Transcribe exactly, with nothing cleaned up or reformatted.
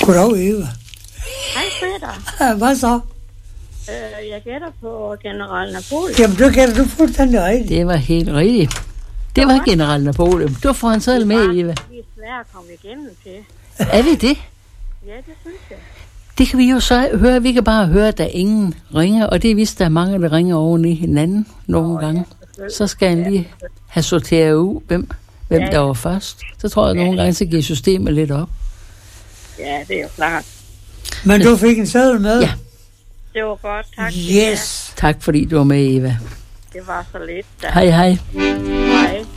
Goddag, Eva. Hej, Peter. Hvad så? Øh, jeg gætter på general Napoleon. Jamen, du gætter du fuldstændig rigtigt. Det var helt rigtigt. Det var general Napoleon. Du får en seddel med, Eva. Det er svært at komme igennem til. Er vi det? Ja, det synes jeg. Det kan vi jo så høre. Vi kan bare høre, at der ingen ringer, og det er vist, der er mange, der ringer oven i hinanden nogle oh, gange. Ja, så skal han lige have sorteret ud, hvem, hvem ja, ja. der var først. Så tror jeg, at nogle gange, så giver systemet lidt op. Ja, det er jo klart. Men du fik en seddel med? Ja. Det var godt, tak. Yes. Tak fordi du var med, Eva. Det var så lidt. Da. Hej, hej. Hej.